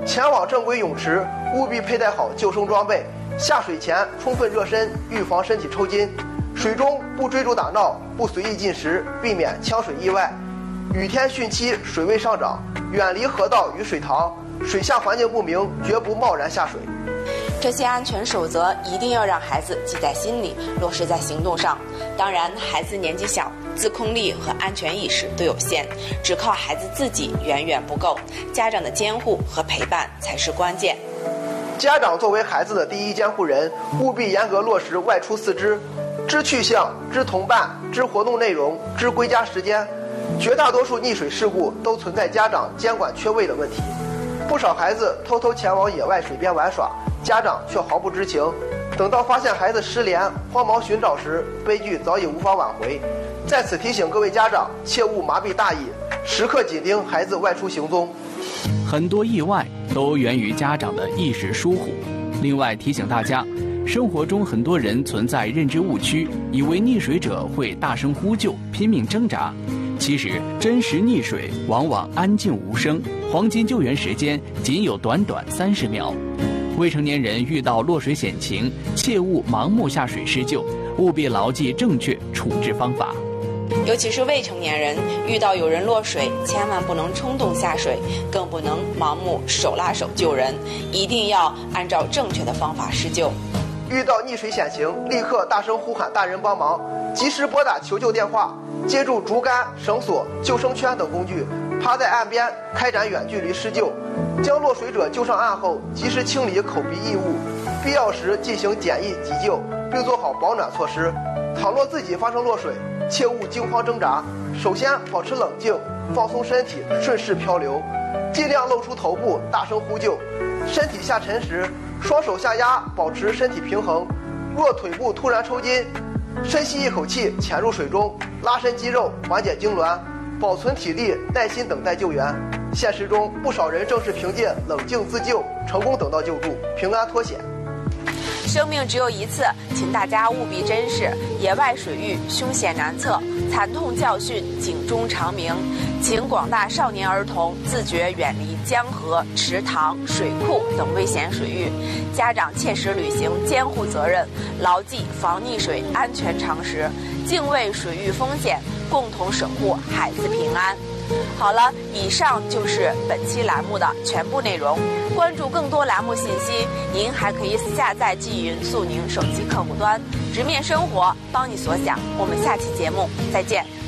前往正规泳池务必佩戴好救生装备，下水前充分热身，预防身体抽筋。水中不追逐打闹，不随意进食，避免呛水意外。雨天汛期水位上涨，远离河道与水塘，水下环境不明，绝不贸然下水。 这些安全守则一定要让孩子记在心里，落实在行动上。当然，孩子年纪小，自控力和安全意识都有限，只靠孩子自己远远不够，家长的监护和陪伴才是关键。 家长作为孩子的第一监护人，务必严格落实外出四知：知去向、知同伴、知活动内容、知归家时间。绝大多数溺水事故都存在家长监管缺位的问题，不少孩子偷偷前往野外水边玩耍，家长却毫不知情。等到发现孩子失联、慌忙寻找时，悲剧早已无法挽回。在此提醒各位家长，切勿麻痹大意，时刻紧盯孩子外出行踪。 很多意外都源于家长的一时疏忽。另外提醒大家，生活中很多人存在认知误区，以为溺水者会大声呼救、拼命挣扎。其实真实溺水往往安静无声，黄金救援时间仅有短短30秒。未成年人遇到落水险情，切勿盲目下水施救，务必牢记正确处置方法。 尤其是未成年人，遇到有人落水，千万不能冲动下水，更不能盲目手拉手救人，一定要按照正确的方法施救。 遇到溺水险情，立刻大声呼喊大人帮忙，及时拨打求救电话，借助竹竿、绳索、救生圈等工具，趴在岸边开展远距离施救。将落水者救上岸后，及时清理口鼻异物，必要时进行简易急救，并做好保暖措施。倘若自己发生落水，切勿惊慌挣扎，首先保持冷静，放松身体，顺势漂流，尽量露出头部，大声呼救。身体下沉时，双手下压，保持身体平衡。若腿部突然抽筋，深吸一口气，潜入水中，拉伸肌肉，缓解痉挛，保存体力，耐心等待救援。现实中，不少人正是凭借冷静自救，成功等到救助，平安脱险。 生命只有一次，请大家务必珍视。野外水域凶险难测，惨痛教训警钟长鸣，请广大少年儿童自觉远离江河、池塘、水库等危险水域，家长切实履行监护责任，牢记防溺水安全常识，敬畏水域风险，共同守护孩子平安。好了，以上就是本期栏目的全部内容。关注更多栏目信息，您还可以下载纪云速宁手机客户端，直面生活，帮你所想。我们下期节目再见。